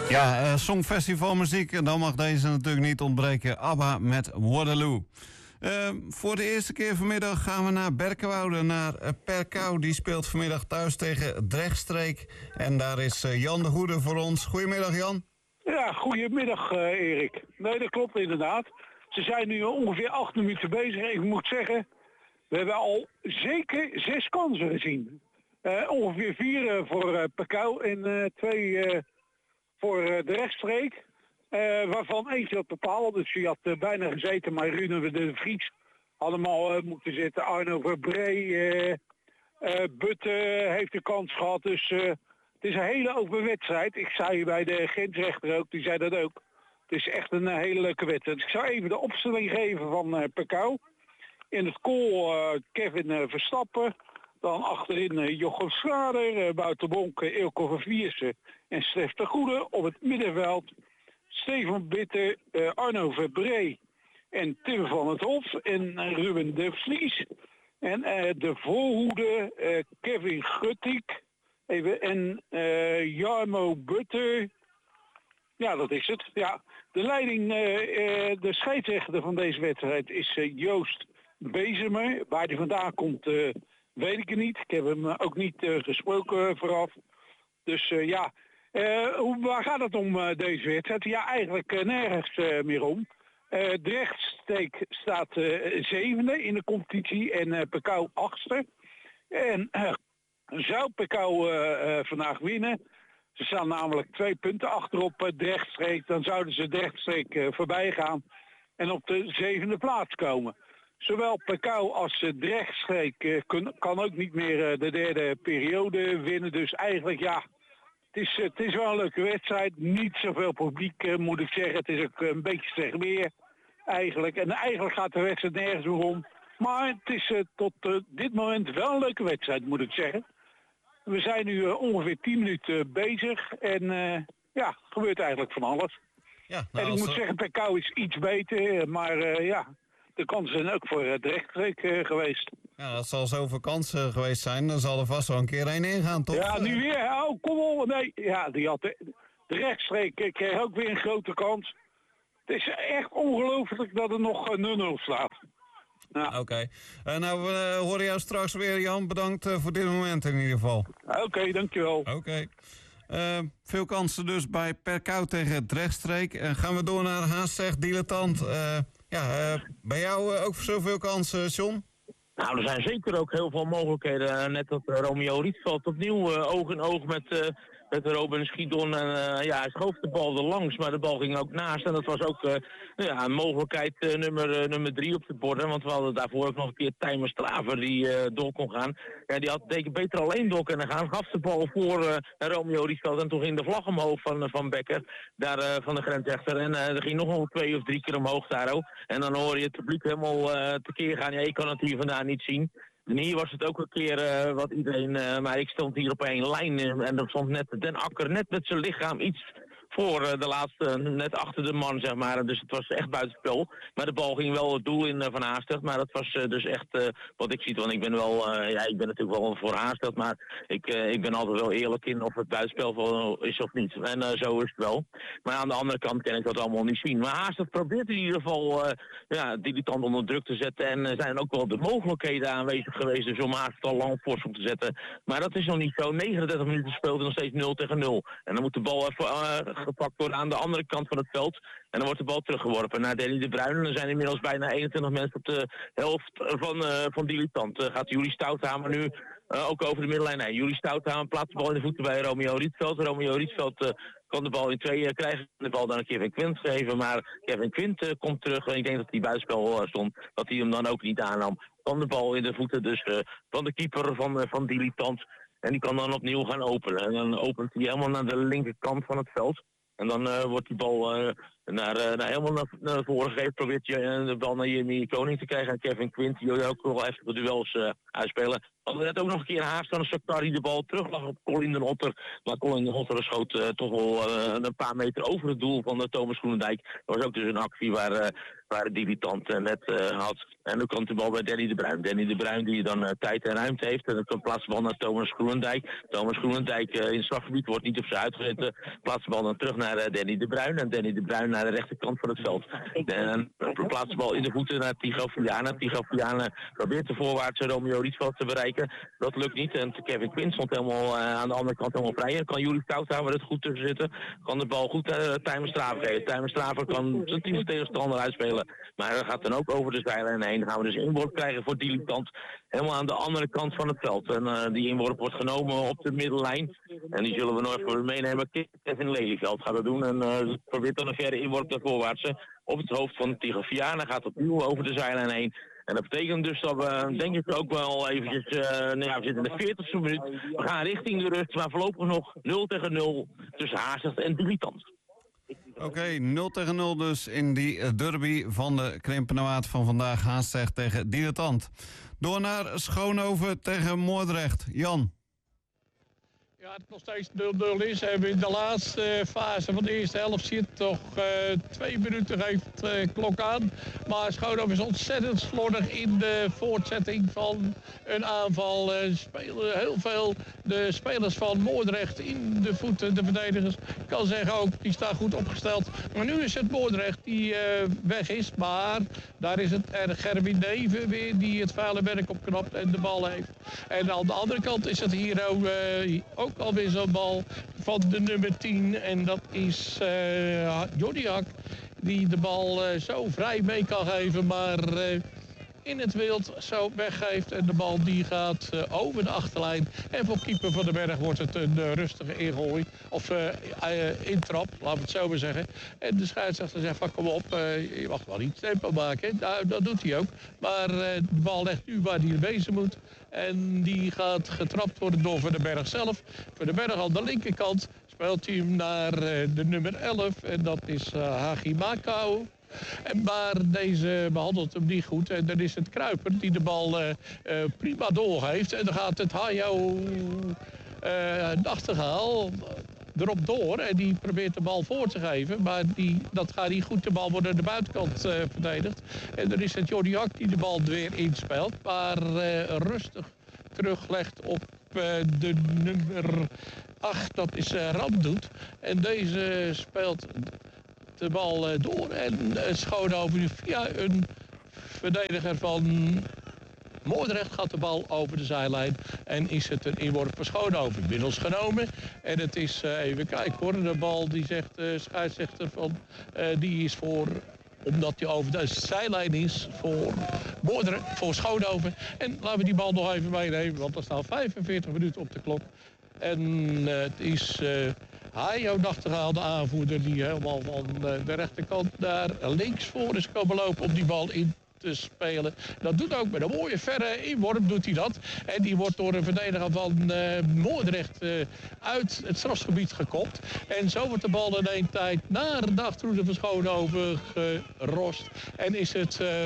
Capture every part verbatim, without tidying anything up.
Ja, uh, Songfestival muziek, en dan mag deze natuurlijk niet ontbreken. ABBA met Waterloo. Uh, voor de eerste keer vanmiddag gaan we naar Berkenwoude, naar uh, Perkau. Die speelt vanmiddag thuis tegen Drechtstreek. En daar is uh, Jan de Goede voor ons. Goedemiddag, Jan. Ja, goedemiddag uh, Erik. Nee, dat klopt inderdaad. Ze zijn nu ongeveer acht minuten bezig. Ik moet zeggen, we hebben al zeker zes kansen gezien. Uh, ongeveer vier uh, voor uh, Perkau en uh, twee uh, voor uh, de rechtstreek. Uh, waarvan eentje had bepaald. Dus die had uh, bijna gezeten, maar Rune de Vries had hem al uh, moeten zitten. Arno Verbree, uh, uh, Butte heeft de kans gehad. Dus uh, het is een hele open wedstrijd. Ik zei bij de grensrechter ook, die zei dat ook. Het is echt een uh, hele leuke wedstrijd. Dus ik zou even de opstelling geven van uh, Perkau. In het kool uh, Kevin uh, Verstappen. Dan achterin uh, Jochem Schrader, uh, Buitenbonk, uh, Eelco Verviersen en Stef de Goede. Op het middenveld Stefan Bitter, uh, Arno Verbree en Tim van het Hof en uh, Ruben de Vries. En uh, de voorhoede uh, Kevin Guttik even, en uh, Jarmo Butter. Ja, dat is het. Ja. De leiding, uh, uh, de scheidsrechter van deze wedstrijd is uh, Joost Bezemer. Waar hij vandaan komt, uh, weet ik het niet. Ik heb hem uh, ook niet uh, gesproken vooraf. Dus uh, ja, uh, hoe, waar gaat het om uh, deze wedstrijd? Ja, eigenlijk uh, nergens uh, meer om. Uh, Drechtstreek staat uh, zevende in de competitie en uh, Perkau achtste. En uh, zou Perkau uh, uh, vandaag winnen... Ze staan namelijk twee punten achterop uh, Drechtstreek. Dan zouden ze Drechtstreek uh, voorbij gaan en op de zevende plaats komen. Zowel Perkau als uh, Drechtstreek uh, kun, kan ook niet meer uh, de derde periode winnen. Dus eigenlijk ja, het is, uh, het is wel een leuke wedstrijd. Niet zoveel publiek uh, moet ik zeggen. Het is ook uh, een beetje slecht weer eigenlijk. En eigenlijk gaat de wedstrijd nergens meer om. Maar het is uh, tot uh, dit moment wel een leuke wedstrijd moet ik zeggen. We zijn nu uh, ongeveer tien minuten bezig en uh, ja, gebeurt eigenlijk van alles. Ja, nou, en ik moet zeggen, Perkau is iets beter, maar uh, ja, de kansen zijn ook voor uh, de rechtstreek uh, geweest. Ja, dat zal zoveel kansen geweest zijn, dan zal er vast wel een keer één ingaan, toch? Ja, nu weer, oh, kom op, nee. Ja, die had de, de rechtstreek uh, kreeg ook weer een grote kans. Het is echt ongelooflijk dat er nog uh, nul nul staat. Ja. Oké. Okay. Uh, nou, we uh, horen jou straks weer, Jan. Bedankt uh, voor dit moment in ieder geval. Oké, okay, dankjewel. Oké. Okay. Uh, veel kansen dus bij Perkau tegen Drechtstreek. Uh, gaan we door naar Haastrecht, Dilettant. Uh, ja, uh, bij jou uh, ook zoveel kansen, John? Nou, er zijn zeker ook heel veel mogelijkheden. Net dat uh, Romeo Rietveld opnieuw uh, oog in oog met... Uh, Met Robin Schiedon en uh, ja, hij schoof de bal er langs, maar de bal ging ook naast. En dat was ook uh, ja, een mogelijkheid uh, nummer, uh, nummer drie op de borden. Want we hadden daarvoor ook nog een keer Tijmer Straver die uh, door kon gaan. Ja, die had denk beter alleen door kunnen gaan. Gaf de bal voor uh, Romeo Rietveld en toen ging de vlag omhoog van, uh, van Becker, daar uh, van de grensrechter. En uh, er ging nog wel twee of drie keer omhoog daar ook. En dan hoor je het publiek helemaal uh, tekeer gaan. Ja, ik kan het hier vandaan niet zien. En hier was het ook een keer uh, wat iedereen, uh, maar ik stond hier op één lijn uh, en er stond net Den Akker net met zijn lichaam iets voor uh, de laatste, uh, net achter de man zeg maar. Dus het was echt buitenspel. Maar de bal ging wel het doel in uh, van Haastrecht, maar dat was uh, dus echt uh, wat ik zie. Want ik ben wel, uh, ja ik ben natuurlijk wel voor Haastrecht, maar ik, uh, ik ben altijd wel eerlijk in of het buitenspel is of niet. En uh, zo is het wel. Maar aan de andere kant kan ik dat allemaal niet zien. Maar Haastrecht probeert in ieder geval uh, ja, die kant onder druk te zetten en er uh, zijn ook wel de mogelijkheden aanwezig geweest dus om Haastrecht al lang fors op te zetten. Maar dat is nog niet zo. negenendertig minuten speelt er nog steeds nul tegen nul. En dan moet de bal even uh, gepakt worden aan de andere kant van het veld. En dan wordt de bal teruggeworpen naar Danny de Bruin. En er zijn inmiddels bijna eenentwintig mensen op de helft van, uh, van Dilettant. Uh, gaat Juri Stouthamer nu uh, ook over de middenlijn heen. Juri Stouthamer plaatst de bal in de voeten bij Romeo Rietveld. Romeo Rietveld uh, kan de bal in tweeën uh, krijgen. De bal dan een Kevin Quint geven. Maar Kevin Quint uh, komt terug. En ik denk dat hij buitenspel uh, stond. Dat hij hem dan ook niet aannam. Kan de bal in de voeten dus uh, van de keeper van, uh, van Dilettant. En die kan dan opnieuw gaan openen. En dan opent hij helemaal naar de linkerkant van het veld. En dan uh, wordt die bal uh, naar, uh, naar helemaal naar, naar voren geeft. Probeert je uh, de bal naar Jimmy Koning te krijgen. En Kevin Quint, die ook wel even de duels uh, uitspelen. We hadden net ook nog een keer haast aan een Shakhtar die de bal terug lag op Colin den Otter. Maar Colin den Otter schoot uh, toch wel uh, een paar meter over het doel van uh, Thomas Groenendijk. Dat was ook dus een actie waar, uh, waar de debutant uh, net uh, had. En dan komt de bal bij Danny de Bruin. Danny de Bruin die dan uh, tijd en ruimte heeft. En dan plaatst de bal naar Thomas Groenendijk. Thomas Groenendijk uh, in het strafgebied wordt niet op zijn uitgezet. Uh, plaatst de bal dan terug naar uh, Danny de Bruin. En Danny de Bruin naar de rechterkant van het veld. En uh, plaatst de bal in de voeten naar Tigo Viana. Tigo Viana probeert de voorwaartse Romeo Rietveld te bereiken. Dat lukt niet. En Kevin Quint stond helemaal uh, aan de andere kant helemaal vrij. En kan Juri Koudhouwer het goed tussen zitten. Kan de bal goed uh, Tijmen Straver geven. Tijmen Straver kan zijn team tegenstander uitspelen. Maar hij gaat dan ook over de zijlijn heen. Dan gaan we dus inworp krijgen voor Dilettant. Helemaal aan de andere kant van het veld. En uh, die inworp wordt genomen op de middellijn. En die zullen we nog even meenemen. Kevin Lelyveld gaat dat doen. En uh, probeert dan een verre inworp naar voorwaartse. Op het hoofd van Tigo Viana. Gaat opnieuw over de zijlijn heen. En dat betekent dus dat we, denk ik, ook wel eventjes, uh, nou ja, we zitten in de veertigste minuut. We gaan richting de rust, maar voorlopig nog nul tegen nul tussen Hazest en Dilettant. Oké, okay, nul tegen nul dus in die derby van de Krimpenerwaard van vandaag. Hazest tegen Dilettant. Door naar Schoonhoven tegen Moordrecht. Jan. Ja, het nog steeds nul nul is. En in de laatste fase van de eerste helft zit toch uh, twee minuten geeft uh, klok aan. Maar Schoonhoven is ontzettend slordig in de voortzetting van een aanval. Uh, spelen heel veel de spelers van Moordrecht in de voeten, de verdedigers. Ik kan zeggen ook, die staan goed opgesteld. Maar nu is het Moordrecht die uh, weg is. Maar daar is het er Gerwin Neven weer die het vuile werk opknapt en de bal heeft. En aan de andere kant is het hier ook, uh, ook alweer zo'n bal van de nummer tien. En dat is uh, Jordi Hak, die de bal uh, zo vrij mee kan geven, maar uh, in het wild zo weggeeft. En de bal die gaat uh, over de achterlijn. En voor keeper Van den Berg wordt het een uh, rustige ingooi. Of uh, uh, intrap, laten we het zo maar zeggen. En de scheidsrechter zegt van kom op, uh, je mag wel iets tempo maken. Nou, dat doet hij ook. Maar uh, de bal legt nu waar hij bezig moet. En die gaat getrapt worden door Van den Berg zelf. Van den Berg aan de linkerkant speelt hij hem naar uh, de nummer elf. En dat is uh, Hagi Makau. En maar deze behandelt hem niet goed. En dan is het Kruiper die de bal uh, uh, prima doorgeeft. En dan gaat het Hajo uh, Nachtegaal erop door. En die probeert de bal voor te geven. Maar die, dat gaat niet goed. De bal wordt aan de buitenkant uh, verdedigd. En dan is het Jordi Hak die de bal weer inspeelt. Maar uh, rustig teruglegt op uh, de nummer acht. Dat is uh, Ramdoet. En deze speelt de bal uh, door. En uh, Schoonhoven nu via een verdediger van Moordrecht gaat de bal over de zijlijn. En is het een inworp voor Schoonhoven. Inmiddels genomen. En het is, uh, even kijken hoor, de bal die zegt, de uh, scheidsrechter van, uh, die is voor, omdat hij over de zijlijn is, voor Moordrecht, voor Schoonhoven. En laten we die bal nog even meenemen, want er staan vijfenveertig minuten op de klok. En uh, het is uh, Hajo Nachtegaal, de aanvoerder, die helemaal van uh, de rechterkant naar links voor is komen lopen om die bal in te spelen. Dat doet ook met een mooie verre inworp doet hij dat. En die wordt door een verdediger van uh, Moordrecht uh, uit het strafgebied gekopt. En zo wordt de bal in één tijd naar de achterhoede van Schoonhoven gerost. En is het uh,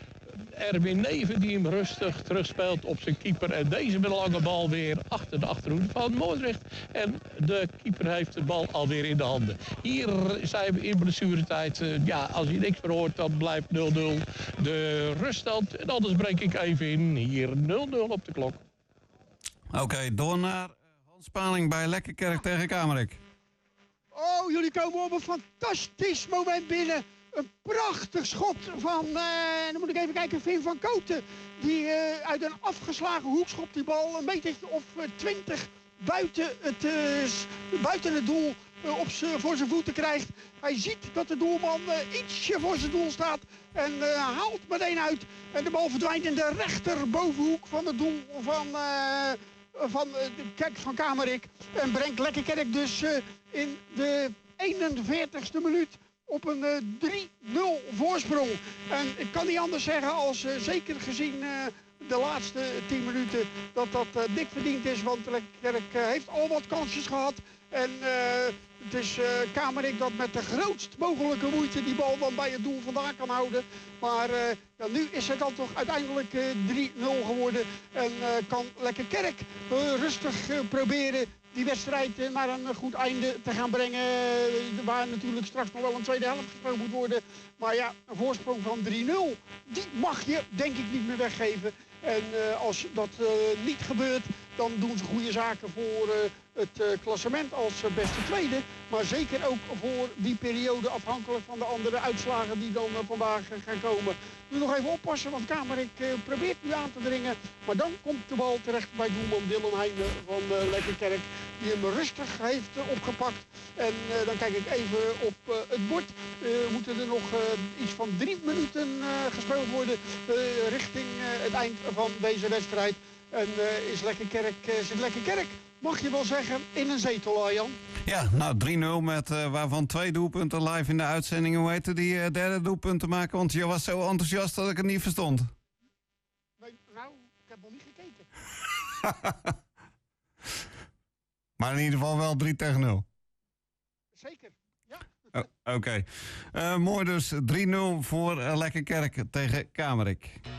Erwin Neven die hem rustig terugspeelt op zijn keeper. En deze met een lange bal weer achter de achterhoede van Moordrecht. En de keeper heeft de bal alweer in de handen. Hier zijn we in blessuretijd. Uh, ja, als je niks meer hoort, dan blijft nul nul de ruststand. En anders breek ik even in. Hier nul nul op de klok. Oké, okay, door naar Hans Paling bij Lekkerkerk tegen Kamerik. Oh, jullie komen op een fantastisch moment binnen. Een prachtig schot van, uh, dan moet ik even kijken, Vin van Kooten. Die uh, uit een afgeslagen hoek schopt die bal een meter of twintig uh, buiten, het, uh, buiten het doel uh, op voor zijn voeten krijgt. Hij ziet dat de doelman uh, ietsje voor zijn doel staat en uh, haalt meteen uit. En de bal verdwijnt in de rechterbovenhoek van het doel van, uh, van, uh, de kerk van Kamerik. En brengt Lekkerkerk dus uh, in de eenenveertigste minuut op een uh, drie nul voorsprong. En ik kan niet anders zeggen als uh, zeker gezien uh, de laatste tien minuten dat dat uh, dik verdiend is. Want Lekkerkerk uh, heeft al wat kansjes gehad. En uh, het is uh, Kamerik dat met de grootst mogelijke moeite die bal dan bij het doel vandaan kan houden. Maar uh, ja, nu is het dan toch uiteindelijk uh, drie nul geworden. En uh, kan Lekkerkerk uh, rustig uh, proberen die wedstrijd uh, naar een goed einde te gaan brengen. Uh, waar natuurlijk straks nog wel een tweede helft gespeeld moet worden. Maar ja, een voorsprong van drie nul, die mag je denk ik niet meer weggeven. En uh, als dat uh, niet gebeurt, dan doen ze goede zaken voor uh, het uh, klassement als uh, beste tweede. Maar zeker ook voor die periode afhankelijk van de andere uitslagen die dan uh, vandaag uh, gaan komen. Nu nog even oppassen, want Kamerik uh, probeert nu aan te dringen. Maar dan komt de bal terecht bij doelman Dylan Heijnen van uh, Lekkerkerk. Die hem rustig heeft uh, opgepakt. En uh, dan kijk ik even op uh, het bord. Uh, moeten er nog uh, iets van drie minuten uh, gespeeld worden uh, richting uh, het eind van deze wedstrijd. En uh, is Lekkerkerk, uh, zit Lekkerkerk, mag je wel zeggen, in een zetel, Jan. Ja, nou drie nul met uh, waarvan twee doelpunten live in de uitzending. Hoe heette die uh, derde doelpunt te maken? Want je was zo enthousiast dat ik het niet verstond. Nee, nou, ik heb nog niet gekeken. Maar in ieder geval wel drie tegen nul. Zeker, ja. Oh, Oké. Okay. Uh, mooi dus, drie nul voor uh, Lekkerkerk tegen Kamerik.